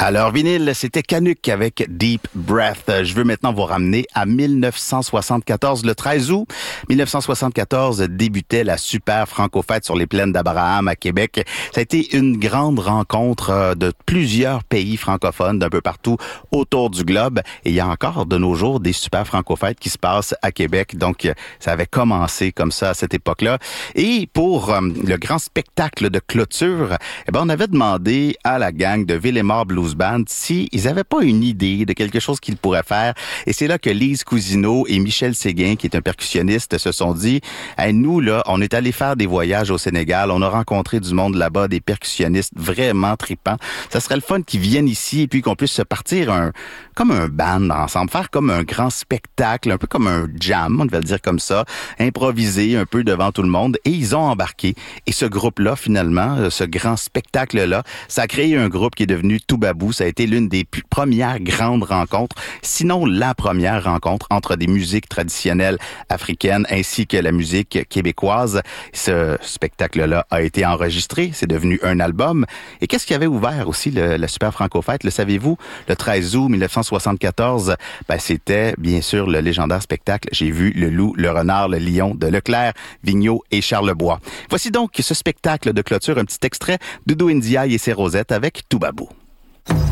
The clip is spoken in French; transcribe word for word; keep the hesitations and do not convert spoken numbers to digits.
Alors, vinyle, c'était Canuck avec Deep Breath. Je veux maintenant vous ramener à dix-neuf cent soixante-quatorze. Le treize août mille neuf cent soixante-quatorze débutait la super Franco-Fête sur les plaines d'Abraham à Québec. Ça a été une grande rencontre de plusieurs pays francophones d'un peu partout autour du globe. Et il y a encore de nos jours des super Franco-Fêtes qui se passent à Québec. Donc, ça avait commencé comme ça à cette époque-là. Et pour euh, le grand spectacle de clôture, eh ben, on avait demandé à la gang de Villemort Blues Band si ils avaient pas une idée de quelque chose qu'ils pourraient faire. Et c'est là que Lise Cousineau et Michel Séguin, qui est un percussionniste, se sont dit hey, nous, là, on est allé faire des voyages au Sénégal, on a rencontré du monde là-bas, des percussionnistes vraiment tripants. Ça serait le fun qu'ils viennent ici et puis qu'on puisse se partir un, comme un band ensemble, faire comme un grand spectacle, un peu comme un jam, on va le dire comme ça, improviser un peu devant tout le monde. Et ils ont embarqué. Et ce groupe-là, finalement, ce grand spectacle-là, ça a créé un groupe qui est devenu Toubabou. Ça a été l'une des p- premières grandes rencontres, sinon la première rencontre entre des musiques traditionnelles africaines ainsi que la musique québécoise. Ce spectacle-là a été enregistré, c'est devenu un album. Et qu'est-ce qui avait ouvert aussi le, la Super Franco-Fête? Le savez-vous? Le treize août mille neuf cent soixante-quatorze, ben, c'était bien sûr le légendaire spectacle J'ai vu le loup, le renard, le lion de Leclerc, Vigneault et Charlebois. Voici donc ce spectacle de clôture, un petit extrait de Doudou Ndiaye et ses Rosettes avec Toubabou.